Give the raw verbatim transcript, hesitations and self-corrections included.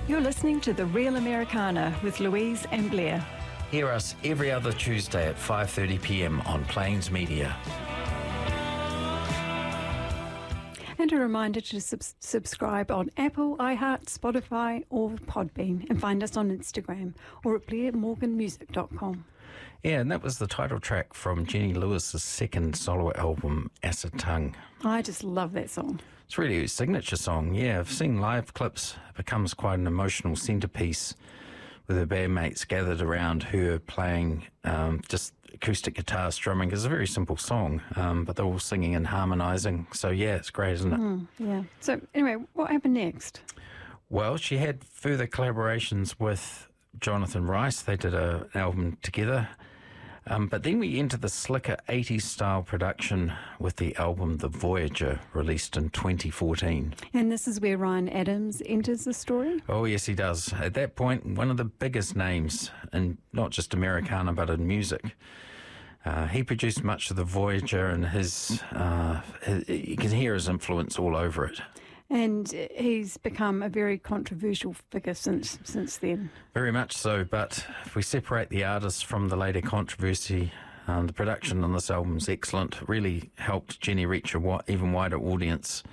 You're listening to The Real Americana with Louise and Blair. Hear us every other Tuesday at five thirty p m on Plains Media. And a reminder to sub- subscribe on Apple, iHeart, Spotify or Podbean, and find us on Instagram or at blair morgan music dot com. Yeah, and that was the title track from Jenny Lewis's second solo album, Acid Tongue. I just love that song. It's really a signature song, yeah. I've seen live clips. It becomes quite an emotional centrepiece with her bandmates gathered around her playing um, just acoustic guitar strumming. It's a very simple song, um, but they're all singing and harmonising. So, yeah, it's great, isn't it? Mm, yeah. So, anyway, what happened next? Well, she had further collaborations with Jonathan Rice. They did a, an album together. Um, but then we enter the slicker eighties-style production with the album The Voyager, released in twenty fourteen. And this is where Ryan Adams enters the story? Oh, yes, he does. At that point, one of the biggest names in not just Americana, but in music. Uh, he produced much of The Voyager, and his, uh, his, you can hear his influence all over it. And he's become a very controversial figure since since then. Very much so, but if we separate the artist from the later controversy, um, the production on this album is excellent. It really helped Jenny reach a wi- even wider audience.